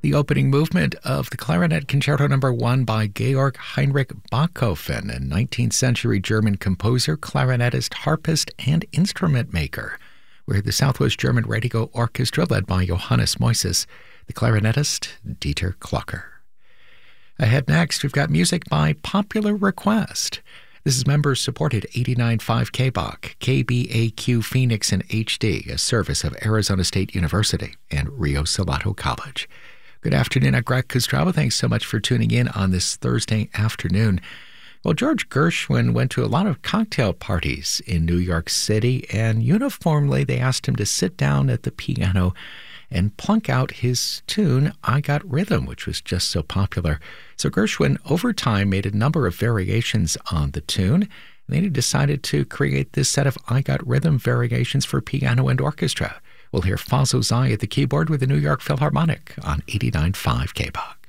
The opening movement of the Clarinet Concerto No. 1 by Georg Heinrich Bachofen, a 19th century German composer, clarinetist, harpist, and instrument maker. We heard the Southwest German Radio Orchestra led by Johannes Moises, the clarinetist Dieter Klocker. Ahead next, we've got music by popular request. This is members-supported 89.5 KBAQ, KBAQ Phoenix in HD, a service of Arizona State University and Rio Salado College. Good afternoon, I'm Greg Kostrava. Thanks so much for tuning in on this Thursday afternoon. Well, George Gershwin went to a lot of cocktail parties in New York City, and uniformly they asked him to sit down at the piano and plunk out his tune, I Got Rhythm, which was just so popular. So Gershwin, over time, made a number of variations on the tune, and then he decided to create this set of I Got Rhythm variations for piano and orchestra. We'll hear Fazl Zai at the keyboard with the New York Philharmonic on 89.5 KBAQ.